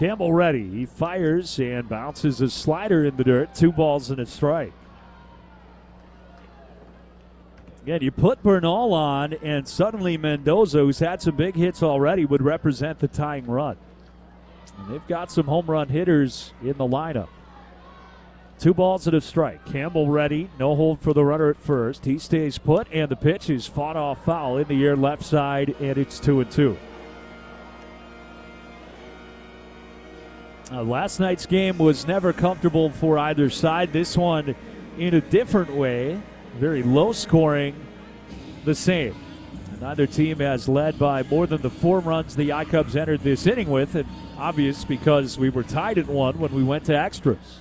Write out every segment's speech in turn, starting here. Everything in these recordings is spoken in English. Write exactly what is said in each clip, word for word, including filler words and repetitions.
Campbell ready. He fires and bounces a slider in the dirt. Two balls and a strike. Again, you put Bernal on, and suddenly Mendoza, who's had some big hits already, would represent the tying run. And they've got some home run hitters in the lineup. Two balls and a strike. Campbell ready. No hold for the runner at first. He stays put, and the pitch is fought off foul in the air left side, and it's two and two. Uh, last night's game was never comfortable for either side. This one, in a different way, very low scoring, the same. Neither team has led by more than the four runs the I-Cubs entered this inning with, and obvious because we were tied at one when we went to extras.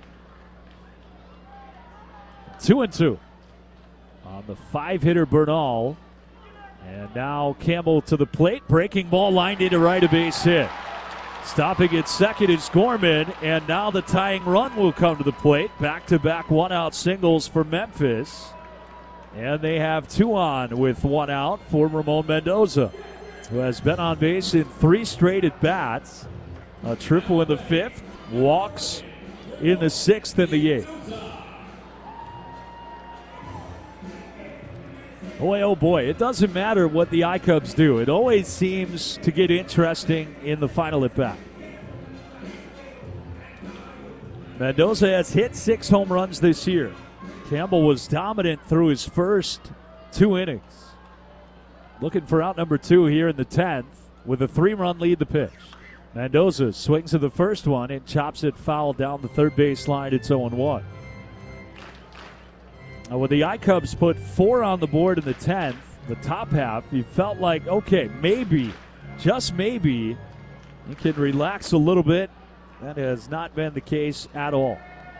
Two and two on the five-hitter Bernal. And now Campbell to the plate. Breaking ball lined into right, a base hit. Stopping at second is Gorman, and now the tying run will come to the plate. Back-to-back one-out singles for Memphis. And they have two on with one out for Ramon Mendoza, who has been on base in three straight at-bats. A triple in the fifth, walks in the sixth and the eighth. Boy, oh boy, it doesn't matter what the I-Cubs do. It always seems to get interesting in the final at-bat. Mendoza has hit six home runs this year. Campbell was dominant through his first two innings. Looking for out number two here in the tenth with a three-run lead the pitch. Mendoza swings to the first one and chops it foul down the third base line. It's oh and one. Now, when the I-Cubs put four on the board in the tenth, the top half, you felt like, okay, maybe, just maybe, you can relax a little bit. That has not been the case at all.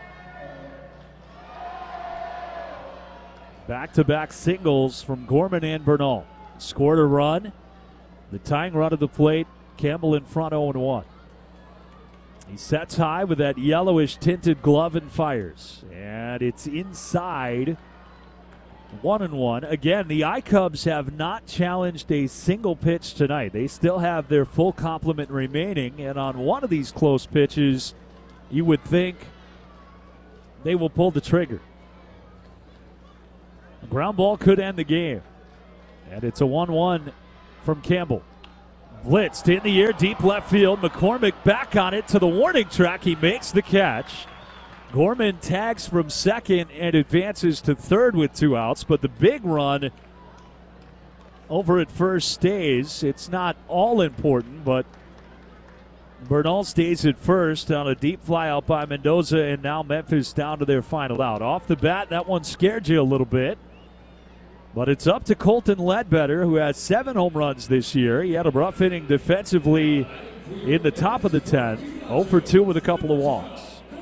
Back-to-back singles from Gorman and Bernal. Scored a run. The tying run at the plate. Campbell in front oh and one. He sets high with that yellowish tinted glove and fires. And it's inside. One and one. Again, the I-Cubs have not challenged a single pitch tonight. They still have their full complement remaining. And on one of these close pitches, you would think they will pull the trigger. A ground ball could end the game. And it's a one one from Campbell. Blitzed in the air, deep left field. McCormick back on it to the warning track. He makes the catch. Gorman tags from second and advances to third with two outs. But the big run over at first stays. It's not all important, but Bernal stays at first on a deep fly out by Mendoza, and now Memphis down to their final out. Off the bat, that one scared you a little bit. But it's up to Colton Ledbetter, who has seven home runs this year. He had a rough inning defensively in the top of the tenth. oh for two with a couple of walks.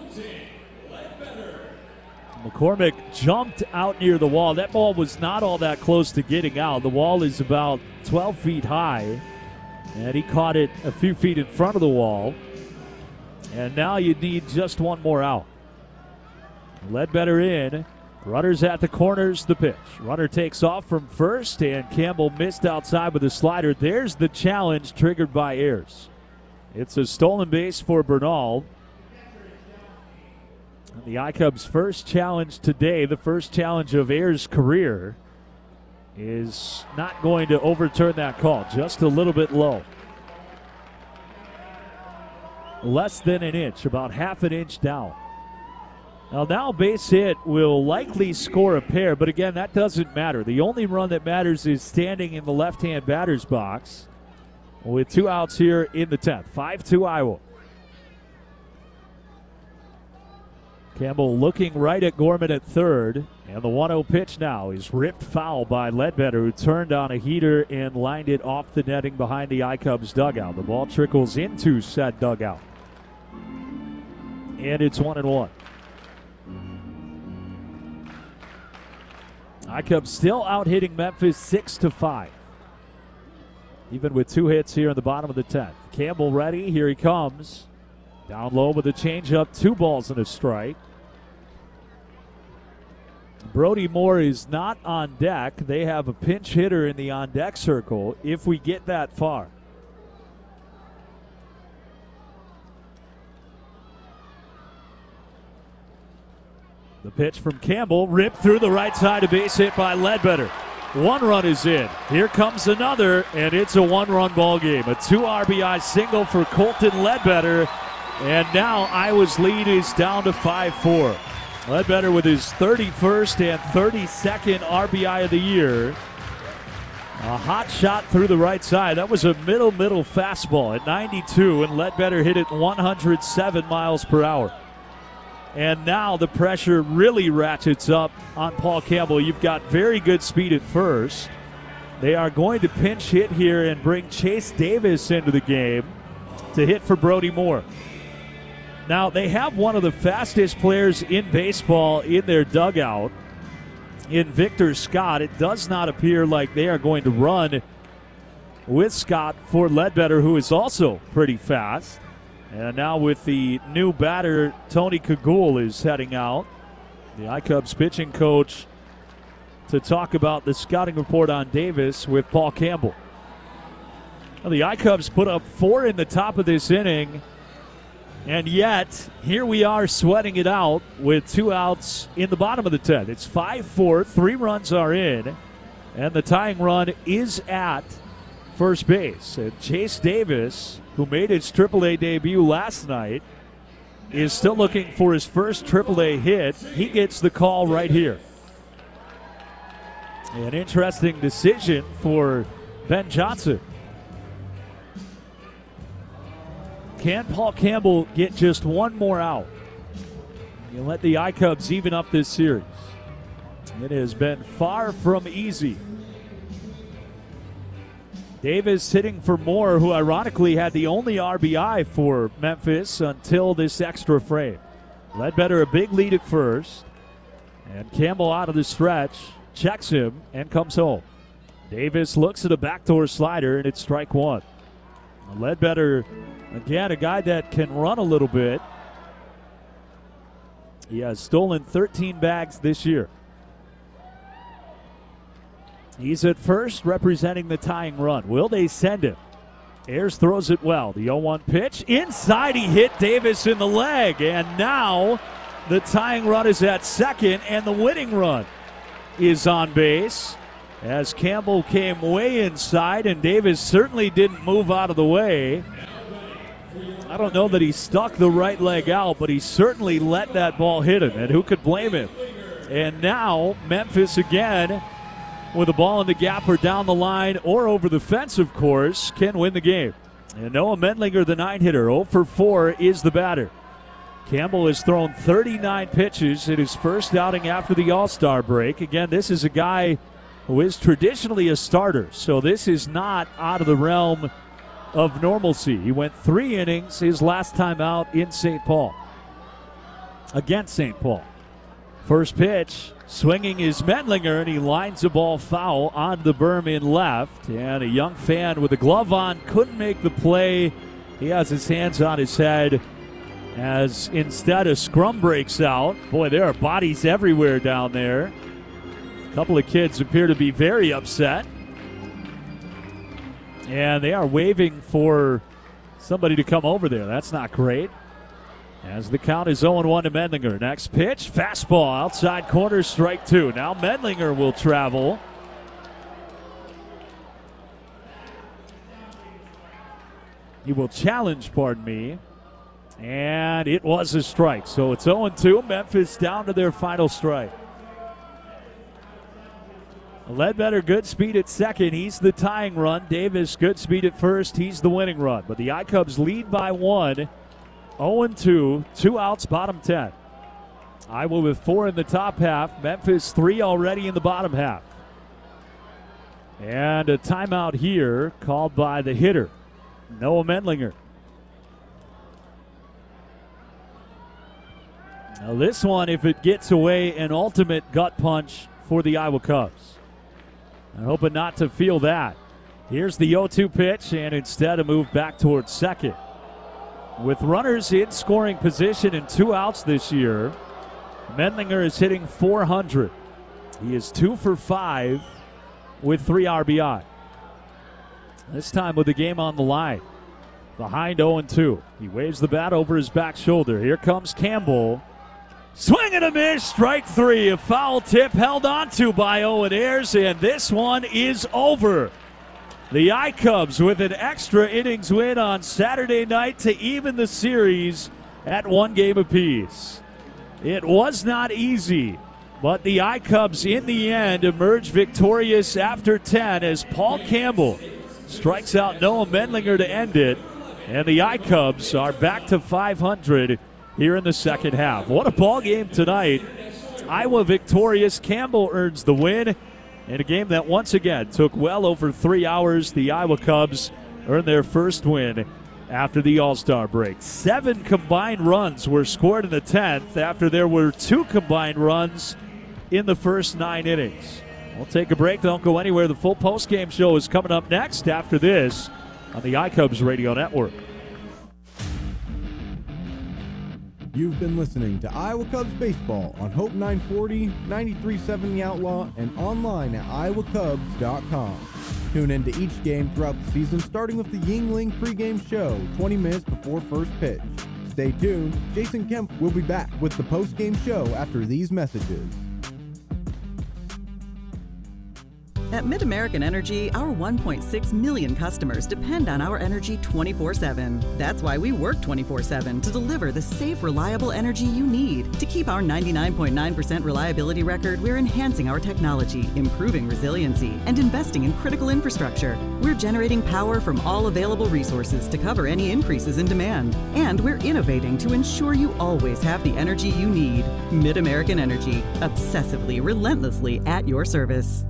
McCormick jumped out near the wall. That ball was not all that close to getting out. The wall is about twelve feet high, and he caught it a few feet in front of the wall. And now you need just one more out. Ledbetter in. Runners at the corners, the pitch. Runner takes off from first, and Campbell missed outside with a slider. There's the challenge triggered by Ayers. It's a stolen base for Bernal. And the I-Cubs' first challenge today, the first challenge of Ayers' career, is not going to overturn that call. Just a little bit low. Less than an inch, about half an inch down. Now, now base hit will likely score a pair, but again, that doesn't matter. The only run that matters is standing in the left-hand batter's box with two outs here in the tenth. five two Iowa. Campbell looking right at Gorman at third, and the one oh pitch now is ripped foul by Ledbetter, who turned on a heater and lined it off the netting behind the I-Cubs dugout. The ball trickles into said dugout. And it's one and one. I-Cubs still out hitting Memphis six to five. Even with two hits here in the bottom of the tenth. Campbell ready. Here he comes. Down low with a changeup. Two balls and a strike. Brody Moore is not on deck. They have a pinch hitter in the on-deck circle if we get that far. The pitch from Campbell, ripped through the right side, a base hit by Ledbetter. One run is in. Here comes another, and it's a one-run ball game. A two R B I single for Colton Ledbetter, and now Iowa's lead is down to five four. Ledbetter with his thirty-first and thirty-second R B I of the year. A hot shot through the right side. That was a middle-middle fastball at ninety-two, and Ledbetter hit it one hundred seven miles per hour. And now the pressure really ratchets up on Paul Campbell. You've got very good speed at first. They are going to pinch hit here and bring Chase Davis into the game to hit for Brody Moore. Now, they have one of the fastest players in baseball in their dugout in Victor Scott. It does not appear like they are going to run with Scott for Ledbetter, who is also pretty fast. And now with the new batter, Tony Cagoule is heading out. The iCubs pitching coach to talk about the scouting report on Davis with Paul Campbell. Well, the iCubs put up four in the top of this inning, and yet here we are sweating it out with two outs in the bottom of the tenth. It's five four, three runs are in, and the tying run is at first base. And Chase Davis, who made his triple A debut last night, is still looking for his first triple A hit. He gets the call right here. An interesting decision for Ben Johnson. Can Paul Campbell get just one more out? You let the iCubs even up this series. It has been far from easy. Davis hitting for Moore, who ironically had the only R B I for Memphis until this extra frame. Ledbetter a big lead at first, and Campbell out of the stretch, checks him, and comes home. Davis looks at a backdoor slider, and it's strike one. Ledbetter, again, a guy that can run a little bit. He has stolen thirteen bags this year. He's at first, representing the tying run. Will they send him? Ayers throws it well. The oh one pitch. Inside, he hit Davis in the leg. And now the tying run is at second, and the winning run is on base as Campbell came way inside, and Davis certainly didn't move out of the way. I don't know that he stuck the right leg out, but he certainly let that ball hit him, and who could blame him? And now Memphis again, with a ball in the gap or down the line or over the fence, of course, can win the game. And Noah Mendlinger, the nine-hitter, oh for four is the batter. Campbell has thrown thirty-nine pitches in his first outing after the All-Star break. Again, this is a guy who is traditionally a starter, so this is not out of the realm of normalcy. He went three innings his last time out in Saint Paul, against Saint Paul. First pitch, swinging is Mendlinger, and he lines the ball foul on the berm in left. And a young fan with a glove on couldn't make the play. He has his hands on his head as instead a scrum breaks out. Boy, there are bodies everywhere down there. A couple of kids appear to be very upset. And they are waving for somebody to come over there. That's not great. As the count is oh one to Mendlinger. Next pitch, fastball, outside corner, strike two. Now Mendlinger will travel. He will challenge, pardon me. And it was a strike. So it's oh two. Memphis down to their final strike. Ledbetter, good speed at second. He's the tying run. Davis, good speed at first. He's the winning run. But the iCubs lead by one. oh two, two outs, bottom ten. Iowa with four in the top half. Memphis three already in the bottom half. And a timeout here called by the hitter, Noah Mendlinger. Now this one, if it gets away, an ultimate gut punch for the Iowa Cubs. I'm hoping not to feel that. Here's the oh two pitch, and instead a move back towards second. With runners in scoring position and two outs this year, Mendlinger is hitting four hundred. He is two for five with three R B I. This time with the game on the line. Behind oh two. He waves the bat over his back shoulder. Here comes Campbell. Swing and a miss, strike three. A foul tip held on to by Owen Ayers, and this one is over. The I-Cubs with an extra innings win on Saturday night to even the series at one game apiece. It was not easy, but the I-Cubs in the end emerged victorious after ten as Paul Campbell strikes out Noah Mendlinger to end it, and the I-Cubs are back to five hundred here in the second half. What a ball game tonight. Iowa victorious. Campbell earns the win in a game that once again took well over three hours. The Iowa Cubs earned their first win after the All-Star break. Seven combined runs were scored in the tenth after there were two combined runs in the first nine innings. We'll take a break. Don't go anywhere. The full postgame show is coming up next after this on the I-Cubs Radio Network. You've been listening to Iowa Cubs Baseball on Hope nine forty, ninety-three point seven The Outlaw, and online at iowa cubs dot com. Tune in to each game throughout the season, starting with the Yingling pregame show twenty minutes before first pitch. Stay tuned. Jason Kemp will be back with the postgame show after these messages. At MidAmerican Energy, our one point six million customers depend on our energy twenty-four seven. That's why we work twenty-four seven to deliver the safe, reliable energy you need. To keep our ninety-nine point nine percent reliability record, we're enhancing our technology, improving resiliency, and investing in critical infrastructure. We're generating power from all available resources to cover any increases in demand. And we're innovating to ensure you always have the energy you need. MidAmerican Energy, obsessively, relentlessly at your service.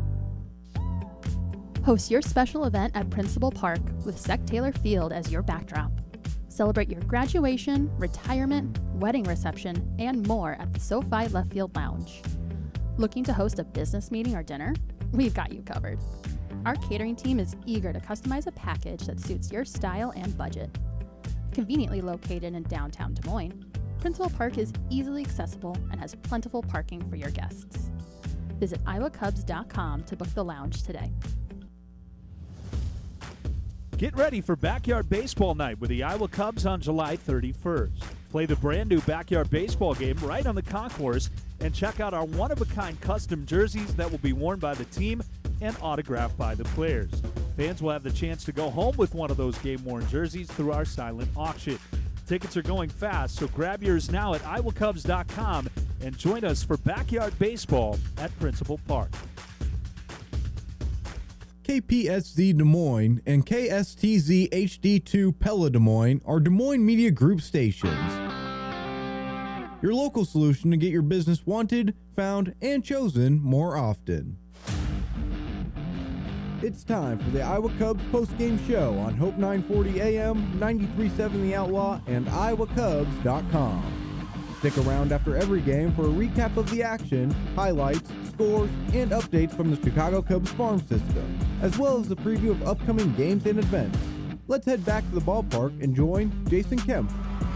Host your special event at Principal Park with Sec Taylor Field as your backdrop. Celebrate your graduation, retirement, wedding reception, and more at the SoFi Left Field Lounge. Looking to host a business meeting or dinner? We've got you covered. Our catering team is eager to customize a package that suits your style and budget. Conveniently located in downtown Des Moines, Principal Park is easily accessible and has plentiful parking for your guests. Visit iowa cubs dot com to book the lounge today. Get ready for Backyard Baseball Night with the Iowa Cubs on July thirty-first. Play the brand new Backyard Baseball game right on the concourse and check out our one-of-a-kind custom jerseys that will be worn by the team and autographed by the players. Fans will have the chance to go home with one of those game-worn jerseys through our silent auction. Tickets are going fast, so grab yours now at iowa cubs dot com and join us for Backyard Baseball at Principal Park. K P S Z Des Moines and K S T Z H D two Pella Des Moines are Des Moines Media Group stations. Your local solution to get your business wanted, found, and chosen more often. It's time for the Iowa Cubs postgame show on Hope nine forty A M, ninety-three point seven The Outlaw, and iowa cubs dot com. Stick around after every game for a recap of the action, highlights, scores, and updates from the Chicago Cubs farm system, as well as a preview of upcoming games and events. Let's head back to the ballpark and join Jason Kemp.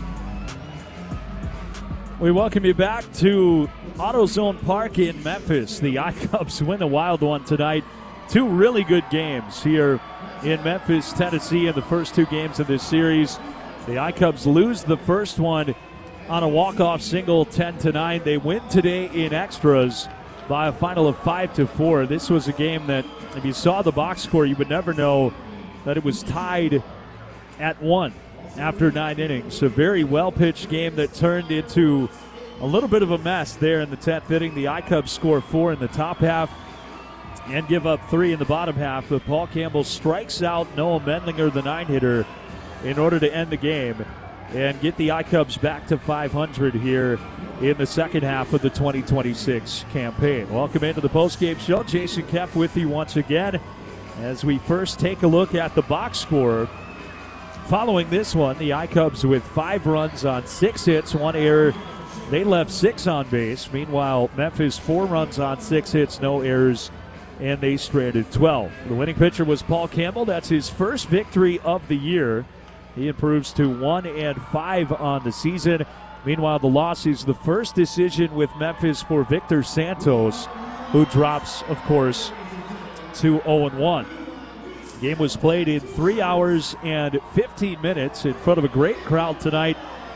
We welcome you back to AutoZone Park in Memphis. The I-Cubs win a wild one tonight. Two really good games here in Memphis, Tennessee in the first two games of this series. The I-Cubs lose the first one on a walk-off single, ten to nine. They win today in extras by a final of five to four. This was a game that, if you saw the box score, you would never know that it was tied at one after nine innings. A very well-pitched game that turned into a little bit of a mess there in the tenth inning. The I-Cubs score four in the top half and give up three in the bottom half, but Paul Campbell strikes out Noah Mendlinger, the nine-hitter, in order to end the game and get the I-Cubs back to five hundred here in the second half of the twenty twenty-six campaign. Welcome into the postgame show. Jason Kemp with you once again as we first take a look at the box score. Following this one, the I-Cubs with five runs on six hits, one error. They left six on base. Meanwhile, Memphis four runs on six hits, no errors, and they stranded twelve. The winning pitcher was Paul Campbell. That's his first victory of the year. He improves to one and five on the season. Meanwhile, the loss is the first decision with Memphis for Victor Santos, who drops, of course, to oh and one. The game was played in three hours and fifteen minutes in front of a great crowd tonight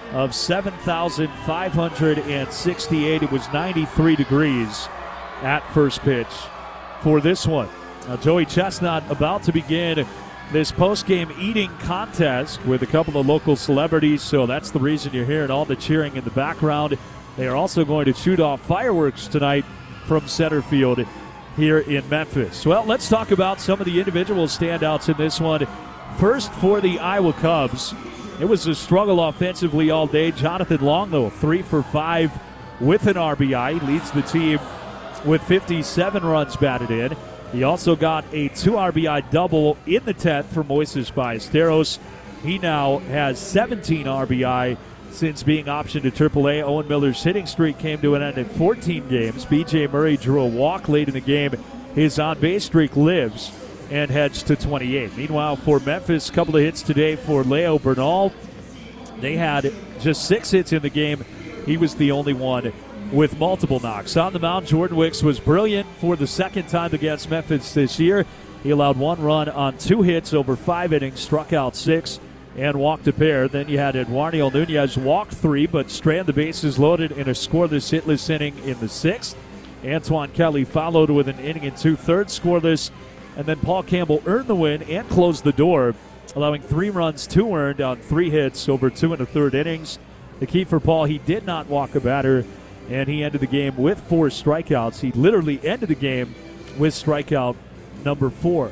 of seven thousand five hundred sixty-eight. It was ninety-three degrees at first pitch for this one. Now, Joey Chestnut about to begin this post-game eating contest with a couple of local celebrities, so that's the reason you're hearing all the cheering in the background. They are also going to shoot off fireworks tonight from center field here in Memphis. Well, let's talk about some of the individual standouts in this one. First, for the Iowa Cubs, it was a struggle offensively all day. Jonathan Long, though, three for five with an R B I, leads the team with fifty-seven runs batted in. He also got a two R B I double in the tenth for Moises Ballesteros. He now has seventeen R B I since being optioned to triple A. Owen Miller's hitting streak came to an end at fourteen games. B J Murray drew a walk late in the game. His on-base streak lives and heads to twenty-eight. Meanwhile, for Memphis, a couple of hits today for Leo Bernal. They had just six hits in the game. He was the only one with multiple knocks. On the mound, Jordan Wicks was brilliant for the second time against Memphis this year. He allowed one run on two hits over five innings, struck out six, and walked a pair. Then you had Eduardo Nunez walk three, but strand the bases loaded in a scoreless, hitless inning in the sixth. Antoine Kelly followed with an inning and two-thirds scoreless, and then Paul Campbell earned the win and closed the door, allowing three runs, two earned on three hits over two and a third innings. The key for Paul, he did not walk a batter, and he ended the game with four strikeouts. He literally ended the game with strikeout number four.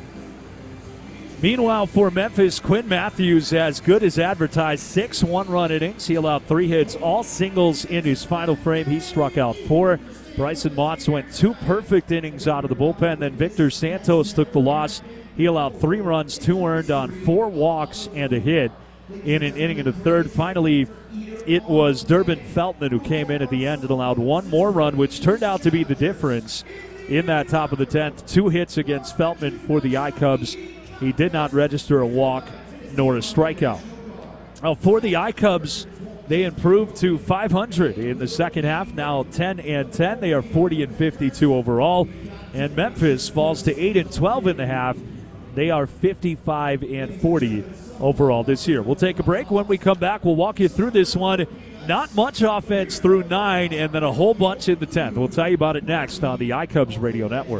Meanwhile, for Memphis, Quinn Matthews, as good as advertised, six one-run innings. He allowed three hits, all singles in his final frame. He struck out four. Bryson Motts went two perfect innings out of the bullpen. Then Victor Santos took the loss. He allowed three runs, two earned on four walks and a hit in an inning and a third. Finally, it was Durbin Feltman who came in at the end and allowed one more run, which turned out to be the difference in that top of the tenth. Two hits against Feltman for the I-Cubs. He did not register a walk nor a strikeout. Well, for the I-Cubs, they improved to five hundred in the second half, now ten and ten. They are forty and fifty-two overall. And Memphis falls to eight and twelve in the half. They are fifty-five and forty overall this year. We'll take a break. When we come back, we'll walk you through this one. Not much offense through nine, and then a whole bunch in the tenth. We'll tell you about it next on the iCubs Radio Network.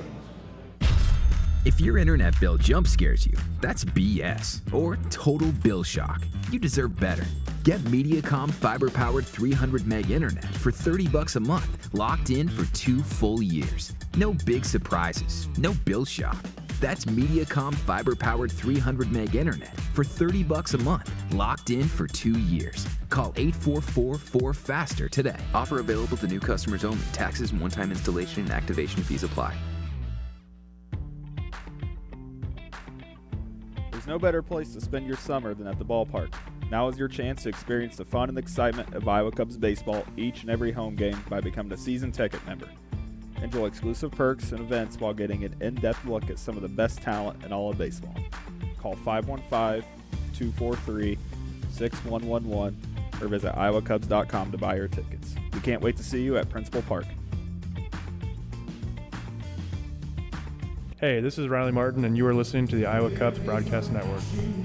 If your internet bill jump scares you, that's B S or total bill shock. You deserve better. Get Mediacom fiber-powered three hundred meg internet for thirty bucks a month, locked in for two full years. No big surprises, no bill shock. That's Mediacom fiber-powered three hundred meg internet for thirty bucks a month, locked in for two years. Call eight four four, four faster today. Offer available to new customers only. Taxes and one-time installation and activation fees apply. There's no better place to spend your summer than at the ballpark. Now is your chance to experience the fun and excitement of Iowa Cubs baseball each and every home game by becoming a season ticket member. Enjoy exclusive perks and events while getting an in-depth look at some of the best talent in all of baseball. Call five one five, two four three, six one one one or visit iowa cubs dot com to buy your tickets. We can't wait to see you at Principal Park. Hey, this is Riley Martin, and you are listening to the Iowa Cubs Broadcast Network.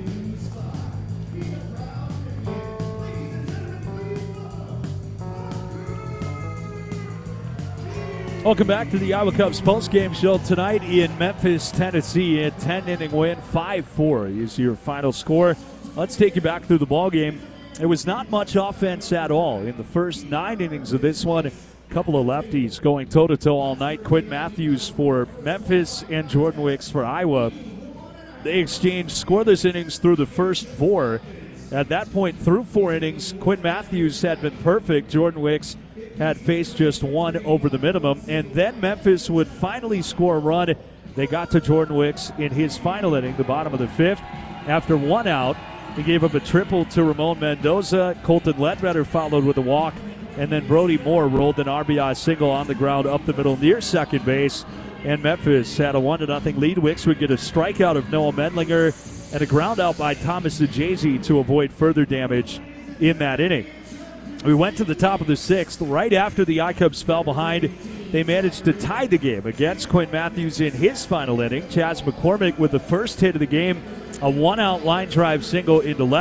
Welcome back to the Iowa Cubs postgame show tonight in Memphis, Tennessee. A ten-inning win, five four is your final score. Let's take you back through the ballgame. There was not much offense at all in the first nine innings of this one. A couple of lefties going toe-to-toe all night. Quinn Matthews for Memphis and Jordan Wicks for Iowa. They exchanged scoreless innings through the first four. At that point, through four innings, Quinn Matthews had been perfect. Jordan Wicks had faced just one over the minimum. And then Memphis would finally score a run. They got to Jordan Wicks in his final inning, the bottom of the fifth. After one out, he gave up a triple to Ramon Mendoza. Colton Ledbetter followed with a walk. And then Brody Moore rolled an R B I single on the ground up the middle near second base. And Memphis had a one to nothing lead. Wicks would get a strikeout of Noah Mendlinger and a ground out by Thomas Ajazi to avoid further damage in that inning. We went to the top of the sixth. Right after the I-Cubs fell behind, they managed to tie the game against Quinn Matthews in his final inning. Chas McCormick with the first hit of the game, a one-out line drive single into left.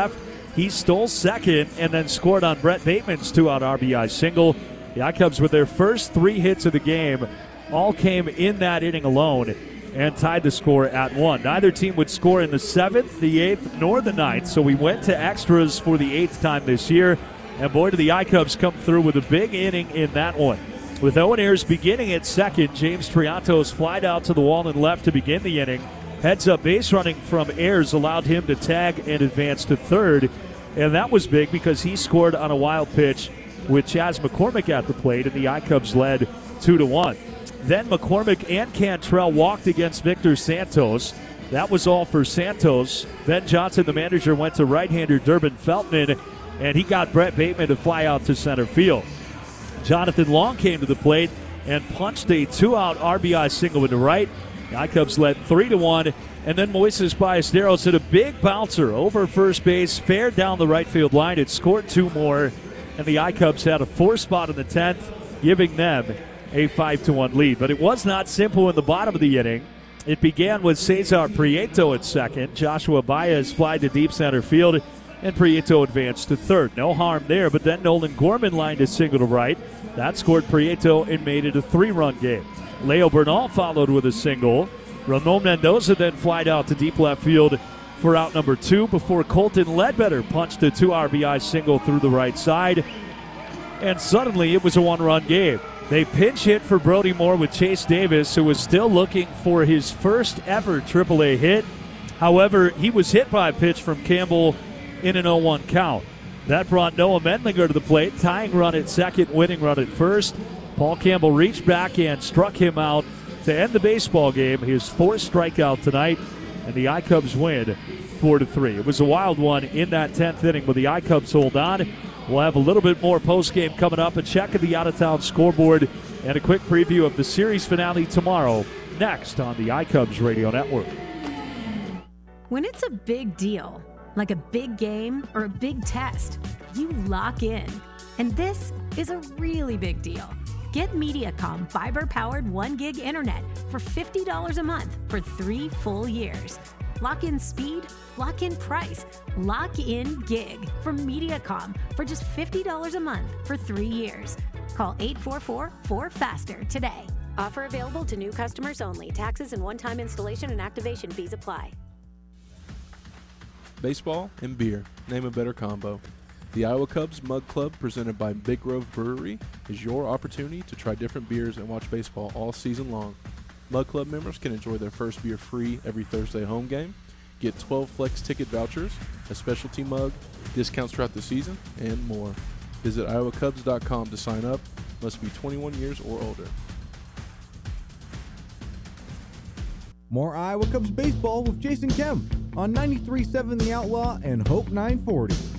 He stole second and then scored on Brett Bateman's two-out R B I single. The I-Cubs with their first three hits of the game all came in that inning alone and tied the score at one. Neither team would score in the seventh, the eighth, nor the ninth, so we went to extras for the eighth time this year. And boy, did the I-Cubs come through with a big inning in that one. With Owen Ayers beginning at second, James Triantos flied out to the wall and left to begin the inning. Heads-up base running from Ayers allowed him to tag and advance to third. And that was big because he scored on a wild pitch with Chas McCormick at the plate, and the I-Cubs led two to one. Then McCormick and Cantrell walked against Victor Santos. That was all for Santos. Ben Johnson, the manager, went to right-hander Durbin Feltman, and he got Brett Bateman to fly out to center field. Jonathan Long came to the plate and punched a two-out R B I single into right. The I-Cubs led three to one, and then Moises Ballesteros hit a big bouncer over first base, fared down the right field line. It scored two more, and the I-Cubs had a four spot in the tenth, giving them a five to one lead. But it was not simple in the bottom of the inning. It began with Cesar Prieto at second. Joshua Baez flied to deep center field, and Prieto advanced to third. No harm there, but then Nolan Gorman lined a single to right. That scored Prieto and made it a three-run game. Leo Bernal followed with a single. Ramon Mendoza then flied out to deep left field for out number two before Colton Ledbetter punched a two R B I single through the right side. And suddenly it was a one-run game. They pinch hit for Brody Moore with Chase Davis, who was still looking for his first ever triple A hit. However, he was hit by a pitch from Campbell in an oh one count. That brought Noah Mendlinger to the plate, tying run at second, winning run at first. Paul Campbell reached back and struck him out to end the baseball game, his fourth strikeout tonight, and the I-Cubs win four to three. It was a wild one in that tenth inning, but the I-Cubs hold on. We'll have a little bit more post-game coming up, a check of the out-of-town scoreboard, and a quick preview of the series finale tomorrow, next on the I-Cubs Radio Network. When it's a big deal, like a big game or a big test, you lock in. And this is a really big deal. Get Mediacom fiber-powered one gig internet for fifty dollars a month for three full years. Lock in speed, lock in price, lock in gig from Mediacom for just fifty dollars a month for three years. Call eight four four, four faster today. Offer available to new customers only. Taxes and one-time installation and activation fees apply. Baseball and beer. Name a better combo. The Iowa Cubs Mug Club, presented by Big Grove Brewery, is your opportunity to try different beers and watch baseball all season long. Mug Club members can enjoy their first beer free every Thursday home game, get twelve flex ticket vouchers, a specialty mug, discounts throughout the season, and more. Visit iowa cubs dot com to sign up. Must be twenty-one years or older. More Iowa Cubs baseball with Jason Kemp on ninety-three point seven The Outlaw and Hope nine forty.